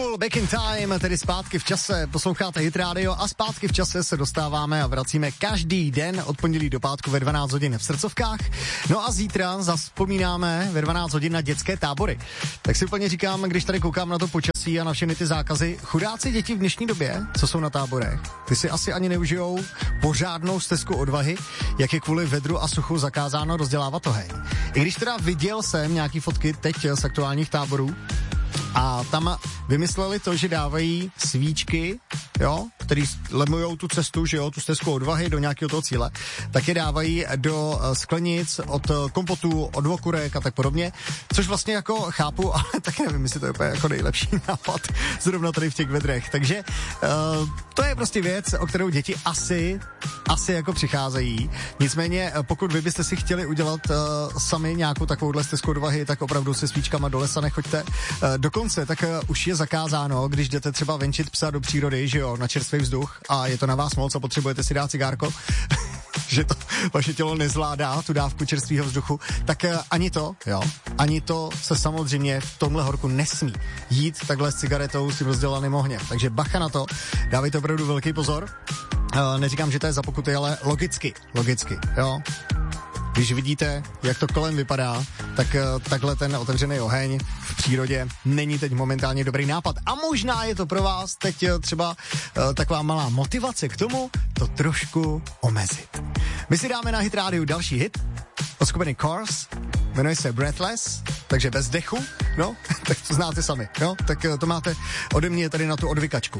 Cool, Back in Time, tedy zpátky v čase, posloucháte Hit Radio a zpátky v čase se dostáváme a vracíme každý den od pondělí do pátku ve 12 hodin v srdcovkách. No a zítra vzpomínáme ve 12 hodin na dětské tábory. Tak si úplně říkám, když tady koukám na to počasí a na všechny ty zákazy, chudáci děti v dnešní době, co jsou na táborech, ty si asi ani neužijou pořádnou stezku odvahy, jak je kvůli vedru a suchu zakázáno rozdělávat oheň. I když teda viděl jsem nějaký fotky teď z aktuálních táborů, a tam vymysleli to, že dávají svíčky, jo, který lemujou tu cestu, že jo, tu stezku odvahy do nějakého toho cíle, tak je dávají do sklenic od kompotů, od okurek a tak podobně, což vlastně jako chápu, ale taky nevím, jestli to je úplně jako nejlepší nápad zrovna tady v těch vedrech. Takže to je prostě věc, o kterou děti asi jako přicházejí. Nicméně, pokud vy byste si chtěli udělat sami nějakou takovouhle stezku odvahy, tak opravdu se svíčkama do lesa nechoďte. Dokonce tak už je zakázáno, když jdete třeba venčit psa do přírody, že jo, na čerstvý vzduch a je to na vás moc a potřebujete si dát cigárko, že to vaše tělo nezvládá tu dávku čerstvého vzduchu, tak ani to se samozřejmě v tomhle horku nesmí jít takhle s cigaretou s tím rozdělaným ohněm. Takže bacha na to, dávejte opravdu velký pozor. Neříkám, že to je za pokuty, ale logicky, jo. Když vidíte, jak to kolem vypadá, tak takhle ten otevřený oheň v přírodě není teď momentálně dobrý nápad. A možná je to pro vás teď třeba taková malá motivace k tomu to trošku omezit. My si dáme na Hit Radio další hit od skupiny Cars, jmenuje se Breathless, takže bez dechu, no, tak to znáte sami, jo, tak to máte ode mě tady na tu odvykačku.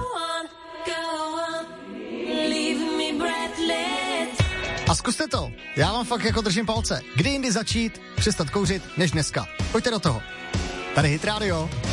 A zkuste to, já vám fakt jako držím palce. Kdy jindy začít přestat kouřit než dneska. Pojďte do toho. Tady Hit Radio.